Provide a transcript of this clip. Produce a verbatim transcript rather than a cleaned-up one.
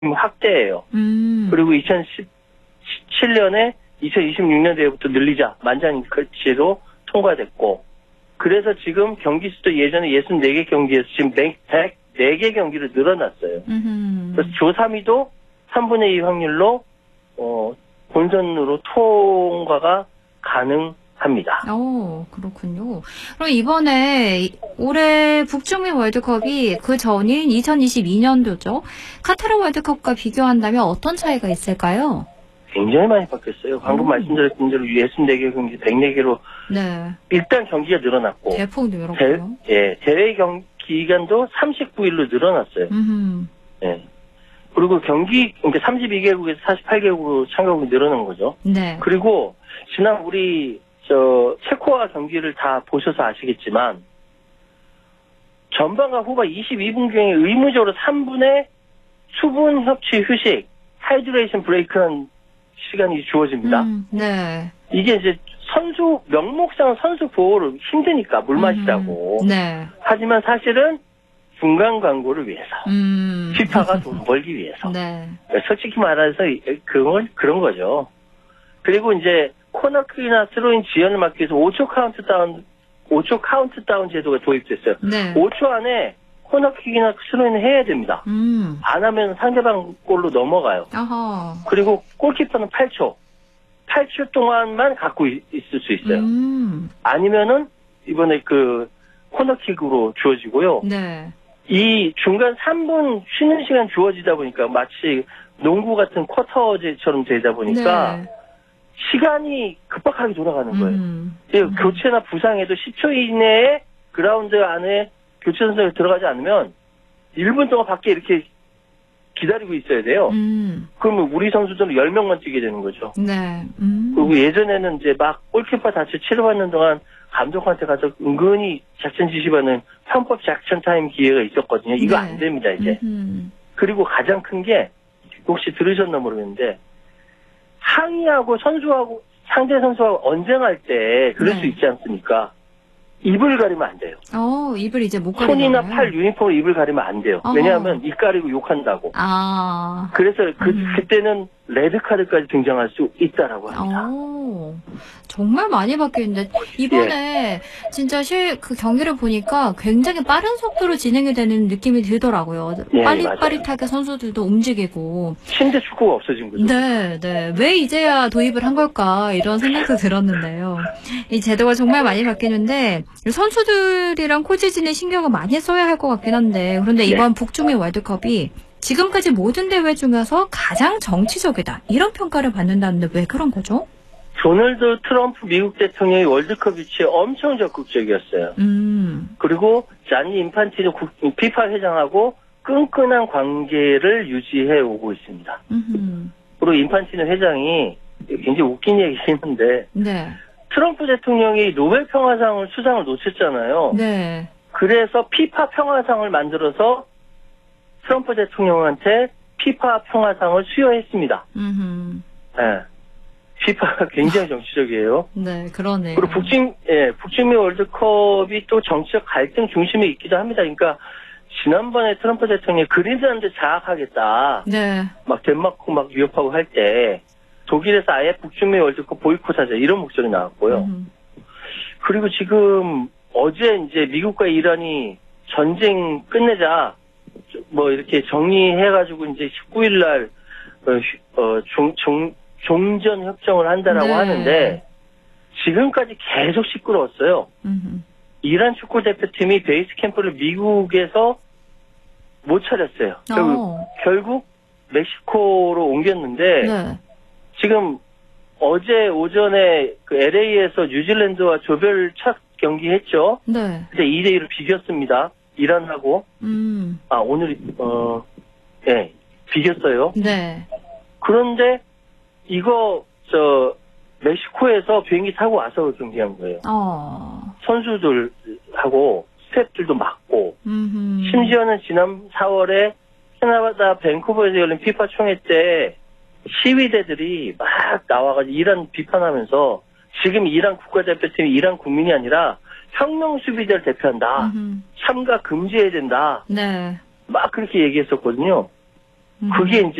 확대예요. 음. 그리고 이천십칠 년에 이천이십육 년도에부터 늘리자 만장일치로 통과됐고, 그래서 지금 경기 수도 예전에 육십사 개 경기에서 지금 백사 개 경기로 늘어났어요. 음흠. 그래서 조삼위도 삼분의 이 확률로 어, 본선으로 통과가 가능합니다. 오, 그렇군요. 그럼 이번에 올해 북중미 월드컵이 그 전인 이천이십이 년도죠. 카타르 월드컵과 비교한다면 어떤 차이가 있을까요? 굉장히 많이 바뀌었어요. 방금 음. 말씀드렸던 대로 육십사 개 경기 백사 개로 네. 일단 경기가 늘어났고, 대폭 늘었고요. 대, 예, 대회 경 기간도 삼십구 일로 늘어났어요. 음흠. 예. 그리고 경기, 그러니까 삼십이 개국에서 사십팔 개국으로 참가국이 늘어난 거죠. 네. 그리고 지난 우리 저 체코와 경기를 다 보셔서 아시겠지만, 전반과 후반 이십이 분경에 의무적으로 삼 분의 수분 협취 휴식, 하이드레이션 브레이크라는 시간이 주어집니다. 음, 네. 이게 이제 선수, 명목상 선수 보호를 힘드니까 물 마시라고. 음, 네. 하지만 사실은 중간 광고를 위해서. 음. 피파가 돈 벌기 위해서. 네. 솔직히 말해서 그건 그런 거죠. 그리고 이제 코너킥이나 스로인 지연을 막기 위해서 오 초 카운트다운, 오 초 카운트다운 제도가 도입됐어요. 네. 오 초 안에 코너킥이나 스로인을 해야 됩니다. 음. 안 하면 상대방 골로 넘어가요. 아하. 그리고 골키퍼는 팔 초. 팔 초 동안만 갖고 있, 있을 수 있어요. 음. 아니면은 이번에 그 코너킥으로 주어지고요. 네. 이 중간 삼 분 쉬는 시간 주어지다 보니까 마치 농구 같은 쿼터제처럼 되다 보니까 네. 시간이 급박하게 돌아가는 거예요. 음. 음. 교체나 부상에도 십 초 이내에 그라운드 안에 교체 선수가 들어가지 않으면 일 분 동안 밖에 이렇게 기다리고 있어야 돼요. 음. 그러면 우리 선수들은 열 명만 뛰게 되는 거죠. 네. 음. 그리고 예전에는 이제 막 골키퍼 다쳐 치료받는 동안 감독한테 가서 은근히 작전 지시받는 편법 작전 타임 기회가 있었거든요. 이거 네. 안 됩니다, 이제. 음. 그리고 가장 큰 게, 혹시 들으셨나 모르겠는데, 항의하고 선수하고, 상대 선수하고 언쟁할 때 그럴 네. 수 있지 않습니까? 입을 가리면 안 돼요. 어, 입을 이제 못 가리나요? 손이나 팔, 유니폼으로 입을 가리면 안 돼요. 어허. 왜냐하면 입 가리고 욕한다고. 아. 그래서 그, 음. 그때는 레드카드까지 등장할 수 있다라고 합니다. 오, 정말 많이 바뀌었는데 이번에 예. 진짜 실 그 경기를 보니까 굉장히 빠른 속도로 진행이 되는 느낌이 들더라고요. 예, 빠릿빠릿하게 선수들도 움직이고. 침대 축구가 없어진 거죠. 네, 네. 왜 이제야 도입을 한 걸까 이런 생각도 들었는데요. 이 제도가 정말 많이 바뀌는데 선수들이랑 코치진의 신경을 많이 써야 할 것 같긴 한데, 그런데 이번 예. 북중미 월드컵이 지금까지 모든 대회 중에서 가장 정치적이다 이런 평가를 받는다는데 왜 그런 거죠? 도널드 트럼프 미국 대통령이 월드컵 유치에 엄청 적극적이었어요. 음. 그리고 자니 인판티노 피파 회장하고 끈끈한 관계를 유지해 오고 있습니다. 음흠. 그리고 인판티노 회장이 굉장히 웃긴 얘기긴 한데, 네. 트럼프 대통령이 노벨 평화상을 수상을 놓쳤잖아요. 네. 그래서 피파 평화상을 만들어서 트럼프 대통령한테 피파 평화상을 수여했습니다. 음흠. 네. 피파가 굉장히 정치적이에요. 네, 그러네요. 그리고 북중, 예, 북중미 월드컵이 또 정치적 갈등 중심에 있기도 합니다. 그러니까 지난번에 트럼프 대통령이 그린란드 장악하겠다. 네. 막 덴마크 막 위협하고 할 때 독일에서 아예 북중미 월드컵 보이콧하자 이런 목소리 나왔고요. 음흠. 그리고 지금 어제 이제 미국과 이란이 전쟁 끝내자 뭐 이렇게 정리해가지고 이제 십구 일 날 어, 종, 종, 종전 협정을 한다라고 네. 하는데 지금까지 계속 시끄러웠어요. 음흠. 이란 축구 대표팀이 베이스 캠프를 미국에서 못 차렸어요. 결국, 어. 결국 멕시코로 옮겼는데 네. 지금 어제 오전에 그 엘에이에서 뉴질랜드와 조별 첫 경기 했죠. 네. 근데 이 대 이로 비겼습니다. 이란하고. 음. 아, 오늘, 어, 네, 비겼어요. 네. 그런데 이거, 저, 멕시코에서 비행기 타고 와서 경기한 거예요. 어. 선수들하고 스태프들도 맞고, 음흠. 심지어는 지난 사월에 캐나다 밴쿠버에서 열린 피파 총회 때 시위대들이 막 나와가지고 이란 비판하면서 지금 이란 국가대표팀이 이란 국민이 아니라 혁명 수비대를 대표한다. 음흠. 참가 금지해야 된다. 네. 막 그렇게 얘기했었거든요. 음. 그게 이제